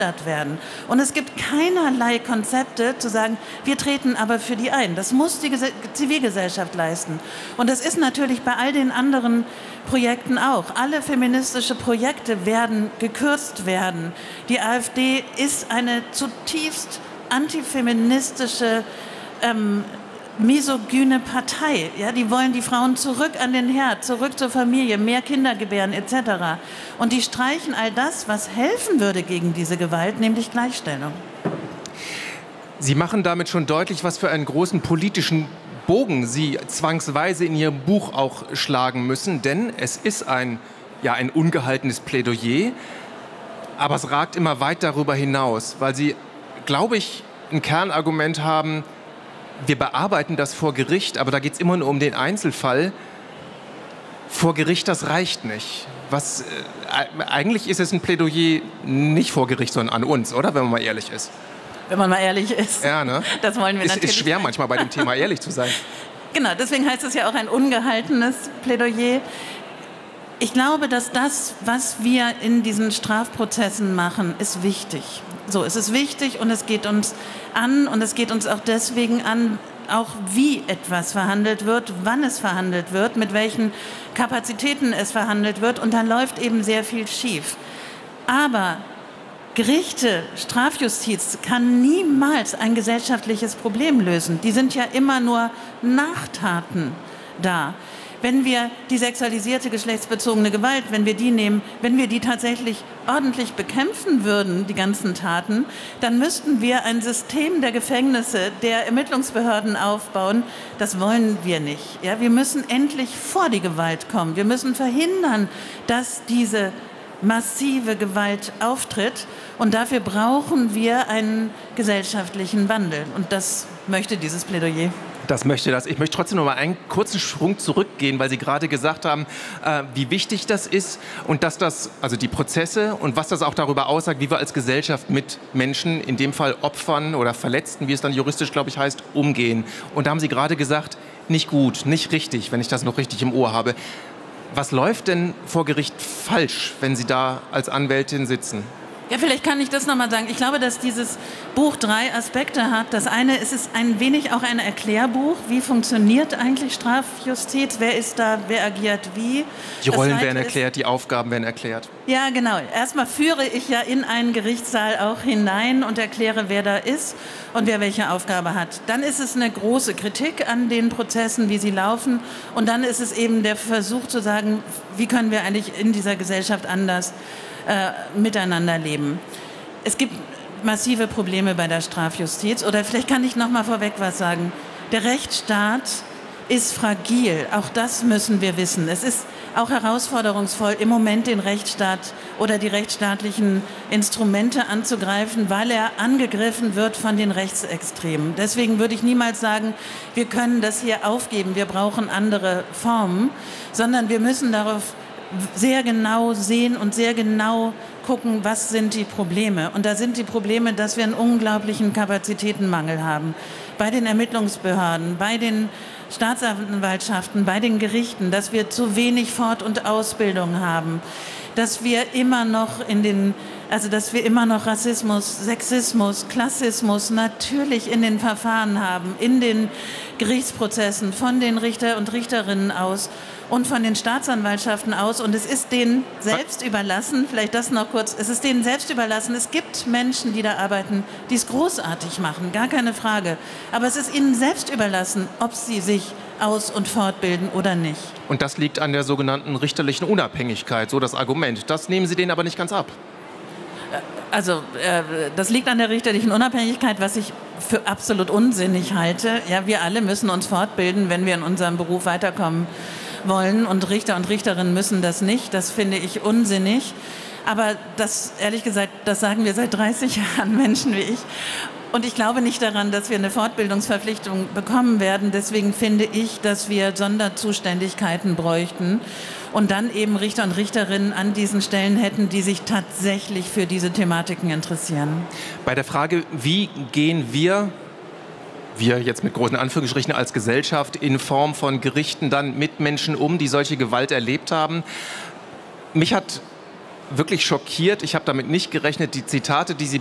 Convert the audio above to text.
werden. Und es gibt keinerlei Konzepte zu sagen, wir treten aber für die ein. Das muss die Zivilgesellschaft leisten. Und das ist natürlich bei all den anderen Projekten auch. Alle feministische Projekte werden gekürzt werden. Die AfD ist eine zutiefst antifeministische misogyne Partei. Ja, die wollen die Frauen zurück an den Herd, zurück zur Familie, mehr Kinder gebären etc. Und die streichen all das, was helfen würde gegen diese Gewalt, nämlich Gleichstellung. Sie machen damit schon deutlich, was für einen großen politischen Bogen Sie zwangsweise in Ihrem Buch auch schlagen müssen. Denn es ist ein ungehaltenes Plädoyer, aber es ragt immer weit darüber hinaus, weil Sie, glaube ich, ein Kernargument haben: Wir bearbeiten das vor Gericht, aber da geht es immer nur um den Einzelfall. Vor Gericht, das reicht nicht. Eigentlich ist es ein Plädoyer nicht vor Gericht, sondern an uns, oder? Wenn man mal ehrlich ist. Wenn man mal ehrlich ist. Ja, ne? Das wollen wir natürlich. Es ist schwer manchmal bei dem Thema ehrlich zu sein. Genau, deswegen heißt es ja auch ein ungehaltenes Plädoyer. Ich glaube, dass das, was wir in diesen Strafprozessen machen, ist wichtig. So, es ist wichtig und es geht uns an und es geht uns auch deswegen an, auch wie etwas verhandelt wird, wann es verhandelt wird, mit welchen Kapazitäten es verhandelt wird, und da läuft eben sehr viel schief. Aber Gerichte, Strafjustiz kann niemals ein gesellschaftliches Problem lösen. Die sind ja immer nur Nachtaten da. Wenn wir die sexualisierte geschlechtsbezogene Gewalt, wenn wir die nehmen, wenn wir die tatsächlich ordentlich bekämpfen würden, die ganzen Taten, dann müssten wir ein System der Gefängnisse, der Ermittlungsbehörden aufbauen. Das wollen wir nicht. Ja, wir müssen endlich vor die Gewalt kommen. Wir müssen verhindern, dass diese massive Gewalt auftritt. Und dafür brauchen wir einen gesellschaftlichen Wandel. Und das möchte dieses Plädoyer. Das möchte das. Ich möchte trotzdem noch mal einen kurzen Sprung zurückgehen, weil Sie gerade gesagt haben, wie wichtig das ist und dass das, also die Prozesse und was das auch darüber aussagt, wie wir als Gesellschaft mit Menschen, in dem Fall Opfern oder Verletzten, wie es dann juristisch, glaube ich, heißt, umgehen. Und da haben Sie gerade gesagt, nicht gut, nicht richtig, wenn ich das noch richtig im Ohr habe. Was läuft denn vor Gericht falsch, wenn Sie da als Anwältin sitzen? Ja, vielleicht kann ich das nochmal sagen. Ich glaube, dass dieses Buch 3 Aspekte hat. Das eine, es ist ein wenig auch ein Erklärbuch. Wie funktioniert eigentlich Strafjustiz? Wer ist da? Wer agiert wie? Die Rollen werden erklärt, die Aufgaben werden erklärt. Ja, genau. Erstmal führe ich ja in einen Gerichtssaal auch hinein und erkläre, wer da ist und wer welche Aufgabe hat. Dann ist es eine große Kritik an den Prozessen, wie sie laufen. Und dann ist es eben der Versuch zu sagen, wie können wir eigentlich in dieser Gesellschaft anders miteinander leben. Es gibt massive Probleme bei der Strafjustiz. Oder vielleicht kann ich noch mal vorweg was sagen. Der Rechtsstaat ist fragil. Auch das müssen wir wissen. Es ist auch herausforderungsvoll, im Moment den Rechtsstaat oder die rechtsstaatlichen Instrumente anzugreifen, weil er angegriffen wird von den Rechtsextremen. Deswegen würde ich niemals sagen, wir können das hier aufgeben, wir brauchen andere Formen, sondern wir müssen darauf sehr genau sehen und sehr genau gucken, was sind die Probleme. Und da sind die Probleme, dass wir einen unglaublichen Kapazitätenmangel haben. Bei den Ermittlungsbehörden, bei den Staatsanwaltschaften, bei den Gerichten, dass wir zu wenig Fort- und Ausbildung haben, dass wir immer noch Rassismus, Sexismus, Klassismus natürlich in den Verfahren haben, in den Gerichtsprozessen von den Richter und Richterinnen aus und von den Staatsanwaltschaften aus. Und es ist denen selbst überlassen, vielleicht das noch kurz, es ist denen selbst überlassen. Es gibt Menschen, die da arbeiten, die es großartig machen, gar keine Frage. Aber es ist ihnen selbst überlassen, ob sie sich aus- und fortbilden oder nicht. Und das liegt an der sogenannten richterlichen Unabhängigkeit, so das Argument. Das nehmen Sie denen aber nicht ganz ab. Also das liegt an der richterlichen Unabhängigkeit, was ich für absolut unsinnig halte. Ja, wir alle müssen uns fortbilden, wenn wir in unserem Beruf weiterkommen wollen. Und Richter und Richterinnen müssen das nicht. Das finde ich unsinnig. Aber das, ehrlich gesagt, das sagen wir seit 30 Jahren Menschen wie ich. Und ich glaube nicht daran, dass wir eine Fortbildungsverpflichtung bekommen werden. Deswegen finde ich, dass wir Sonderzuständigkeiten bräuchten und dann eben Richter und Richterinnen an diesen Stellen hätten, die sich tatsächlich für diese Thematiken interessieren. Bei der Frage, wie gehen wir jetzt mit großen Anführungsstrichen als Gesellschaft in Form von Gerichten dann mit Menschen um, die solche Gewalt erlebt haben, mich hat wirklich schockiert. Ich habe damit nicht gerechnet. Die Zitate, die Sie